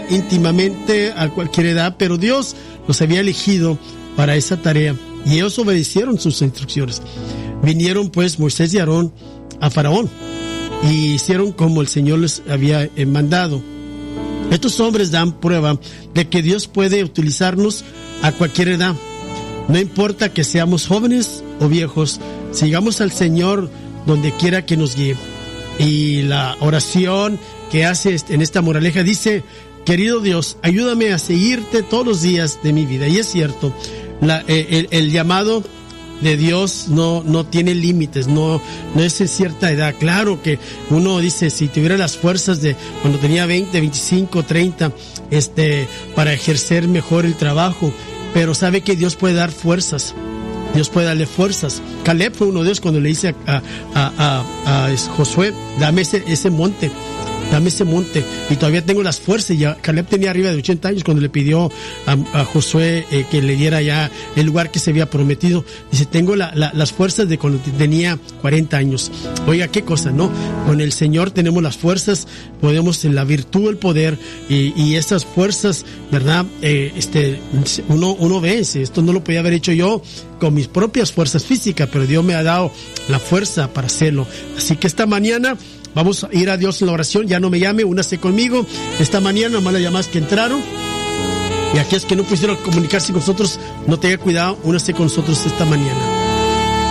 íntimamente a cualquier edad, pero Dios los había elegido para esa tarea y ellos obedecieron sus instrucciones. Vinieron pues Moisés y Aarón a Faraón y hicieron como el Señor les había mandado. Estos hombres dan prueba de que Dios puede utilizarnos a cualquier edad. No importa que seamos jóvenes o viejos, sigamos al Señor donde quiera que nos guíe. Y la oración que hace en esta moraleja dice: querido Dios, ayúdame a seguirte todos los días de mi vida. Y es cierto, el llamado de Dios no tiene límites, no es en cierta edad. Claro que uno dice, si tuviera las fuerzas de cuando tenía 20, 25, 30, para ejercer mejor el trabajo, pero sabe que Dios puede dar fuerzas. Dios puede darle fuerzas. Caleb fue uno de ellos cuando le dice a Josué: dame ese monte. Dame ese monte. Y todavía tengo las fuerzas. Ya Caleb tenía arriba de 80 años cuando le pidió a Josué que le diera ya el lugar que se había prometido. Dice: tengo las fuerzas de cuando tenía 40 años. Oiga, qué cosa, ¿no? Con el Señor tenemos las fuerzas, podemos en la virtud, el poder, y esas fuerzas, ¿verdad? Uno vence. Esto no lo podía haber hecho yo con mis propias fuerzas físicas, pero Dios me ha dado la fuerza para hacerlo. Así que esta mañana vamos a ir a Dios en la oración. Ya no me llame, únase conmigo. Esta mañana, nomás las llamadas que entraron. Y aquellos que no pudieron comunicarse con nosotros, no tenga cuidado, únase con nosotros esta mañana.